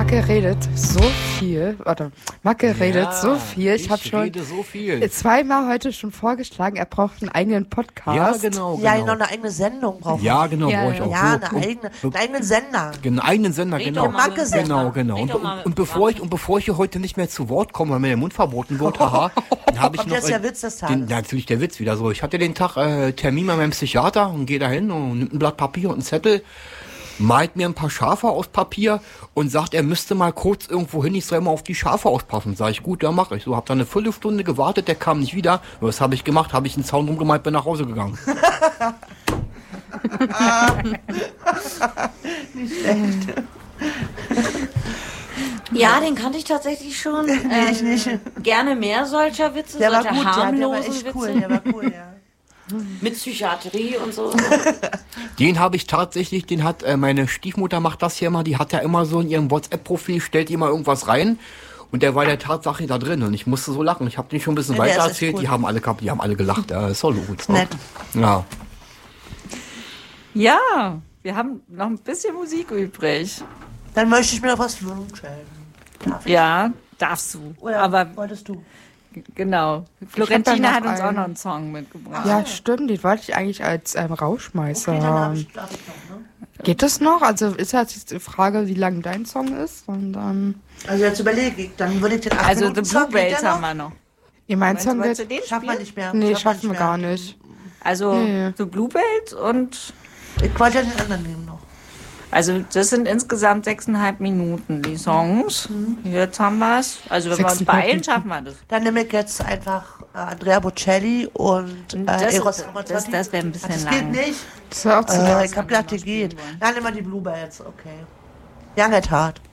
Macke redet so viel. Warte, Macke redet so viel. Ich habe schon so viel. zweimal heute schon vorgeschlagen, er braucht einen eigenen Podcast. Ja, genau. Ja, noch eine eigene Sendung brauchen. Ja, genau, Ja, brauche ich auch. Ja, So, einen eigenen Sender. einen eigenen Sender, genau. Der Macke-Sender. Genau. Und bevor ich hier heute nicht mehr zu Wort komme, weil mir der Mund verboten wird, haha, dann habe ich Kommt noch jetzt der Witz des Tages. natürlich der Witz wieder so. Ich hatte den Tag Termin bei meinem Psychiater und gehe da hin und nimmt ein Blatt Papier und einen Zettel, malt mir ein paar Schafe aus Papier und sagt, er müsste mal kurz irgendwo hin, ich soll mal auf die Schafe aufpassen. Sag ich, gut, ja, mach ich. So, hab dann eine Viertelstunde gewartet, der kam nicht wieder. Was habe ich gemacht? Habe ich einen Zaun rumgemalt, bin nach Hause gegangen. Nicht schlecht. Ja, den kannte ich tatsächlich schon. Ich nicht. Gerne mehr solcher Witze, Der war solcher gut, der war harmlosen echt Witze. cool. Der war cool, ja. Mit Psychiatrie und so. Den habe ich tatsächlich, den hat meine Stiefmutter macht das hier immer, die hat ja immer so in ihrem WhatsApp-Profil, stellt immer irgendwas rein und der war der Tatsache da drin und ich musste so lachen. Ich habe den schon ein bisschen Ja, der weiter ist echt erzählt, cool. die haben alle gelacht, ja, ist doch gut. Nett. Ja. Ja, wir haben noch ein bisschen Musik übrig. Dann möchte ich mir noch was wünschen. Darf ich? Ja, darfst du. Oder Aber wolltest du? genau. hab Florentina da hat noch uns auch einen. noch einen Song mitgebracht. Ja, stimmt, den wollte ich eigentlich als Rauschmeißer Okay, dann darf haben. ich noch, ne? Geht das noch? Also ist jetzt die Frage, wie lang dein Song ist. Und dann. Also jetzt überlege ich, dann würde ich den 8 Also Minuten The Song, Bluebells geht der haben noch? wir noch. Ihr mein Meinst du, Song wolltest du geht. den Schaffen wir spielen? nicht mehr. Nee, Schaffen schaffen wir nicht gar mehr. nicht. Also Nee. The Bluebells und Ich wollte ja den anderen nehmen noch. also das sind insgesamt 6,5 Minuten die Songs. Jetzt haben wir es. Also wenn wir uns 6,5 beeilen, Minuten. schaffen wir das. Dann nehme ich jetzt einfach Andrea Bocelli und Das, Eros das wäre ein bisschen Das lang. geht nicht. Das war auch zu lang. Ich hab gedacht, die geht. Dann nehmen wir die Bluebells, okay. Young at Heart.